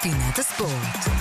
פינת הספורט.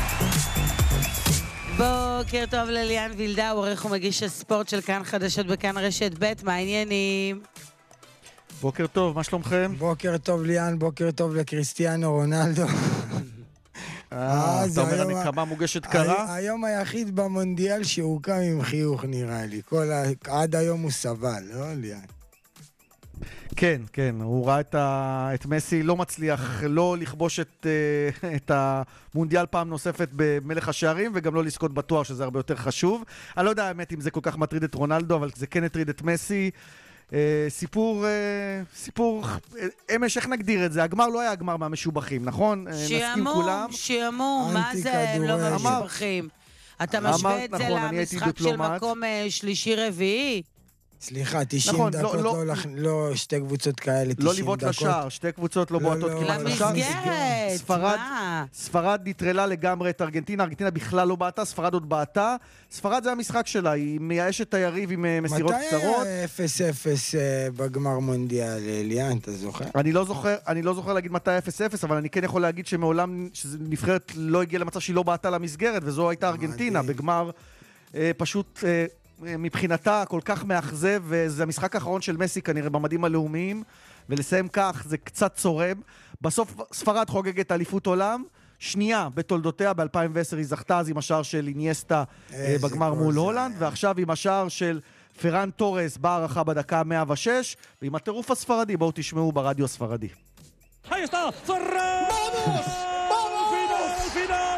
בוקר טוב לליאן וילדה, עורך ומגיש הספורט של כאן חדשות בכאן רשת ב', מה העניינים? בוקר טוב, מה שלומכם? בוקר טוב ליאן, בוקר טוב לקריסטיאנו רונלדו. אתה אומר הנקמה מוגשת קרה? היום היחיד במונדיאל שהוא קם עם חיוך נראה לי. עד היום הוא סבל, לא ליאן? כן, כן, הוא ראה את מסי לא מצליח לא לכבוש את המונדיאל פעם נוספת במלך השערים, וגם לא לזכות בתואר, שזה הרבה יותר חשוב. אני לא יודע האמת אם זה כל כך מטריד את רונלדו, אבל זה כן הטריד את מסי. סיפור, אמש, איך נגדיר את זה? הגמר לא היה הגמר מהמשובחים, נכון? שיאמו, מה זה הם לא מהמשובחים? אתה משווה את זה למשחק של מקום שלישי-רביעי? סליחה, 90 דקות, לא שתי קבוצות כאלה, 90 דקות. לא ליוות לשער, שתי קבוצות לא בועטות כמעט לשער. למסגרת, ספרד נטרלה לגמרי את ארגנטינה, ארגנטינה בכלל לא בעטה, ספרד עוד בעטה. ספרד זה המשחק שלה, היא מייאשת את היריב עם מסירות קצרות. מתי היה 0-0 בגמר מונדיאל, ליאן, אתה זוכר? אני לא זוכר להגיד מתי 0-0, אבל אני כן יכול להגיד שמעולם נבחרת לא הגיעה למצב שהיא לא בעטה למסגרת, וזו הייתה ארגנטינה, בגמר פשוט מבחינתה כל כך מאכזב, וזה המשחק האחרון של מסי כנראה במדים הלאומיים, ולסיים כך זה קצת צורם. בסוף ספרד חוגגת אליפות עולם, שנייה בתולדותיה, ב-2010 היא זכתה אז עם השער של אינייסטה בגמר מול הולנד, ועכשיו עם השער של פרן טורס בהערכה בדקה 106, ועם הטירוף הספרדי, בואו תשמעו ברדיו הספרדי. Ahí está, Ferran. ¡Vamos! ¡Vamos! ¡Final!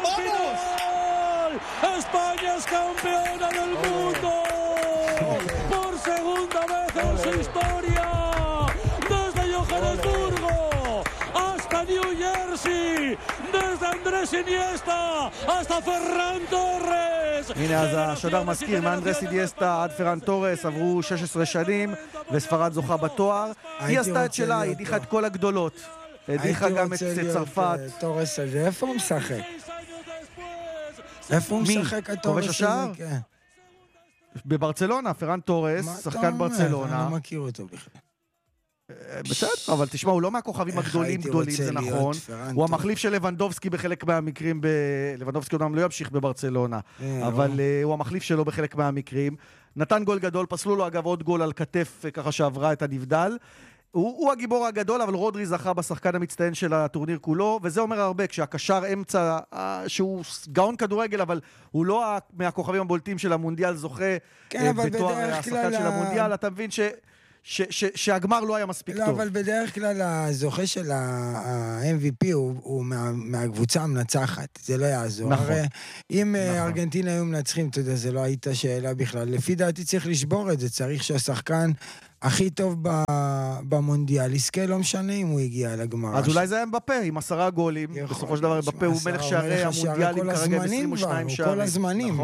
España es campeona del mundo por segunda vez en su historia, desde Johannesburgo hasta New Jersey, desde Andrés Iniesta hasta Ferran Torres. הנה, אז השדר מזכיר, מאנדרס איניאסטה עד פרן טורס, עברו 16 שנים וספרד זוכה בתואר. היא עשתה את שלה, היא הדיחה את כל הגדולות, הדיחה גם את צרפת. טורס הזה, איפה הוא משחק? איפה הוא משחק הטורס הזה? כן. בברצלונה, פרן טורס, שחקן ברצלונה. אני לא מכיר אותו בכלל. בסדר, אבל תשמע, הוא לא מהכוכבים הגדולים, זה נכון. הוא המחליף של לבנדובסקי בחלק מהמקרים, לבנדובסקי אומנם לא ימשיך בברצלונה, אבל הוא המחליף שלו בחלק מהמקרים. נתן גול גדול, פסלו לו אגב עוד גול על כתף, ככה שעברה את הנבדל. הוא הגיבור הגדול, אבל רודרי זכה בשחקן המצטיין של הטורניר כולו, וזה אומר הרבה, כשהקשר אמצע, שהוא גאון כדורגל, אבל הוא לא מהכוכבים הבולטים של המונדיאל, זוכה בתואר השחקן של המונדיאל, אתה מבין שהגמר לא היה מספיק טוב. אבל בדרך כלל הזוכה של ה-MVP הוא מהקבוצה המנצחת, זה לא יעזור. הרי אם ארגנטינה היו מנצחים, אתה יודע, זה לא הייתה שאלה בכלל. לפי דעתי צריך לשבור את זה, צריך שהשחקן הכי טוב במונדיאל יזכה, לא משנה אם הוא הגיע לגמר. אז אולי זה היה מבפה, עם 10 גולים, בסופו של דבר מבפה הוא מלך שערי המונדיאלים כרגע ב-22 שערים. כל הזמנים,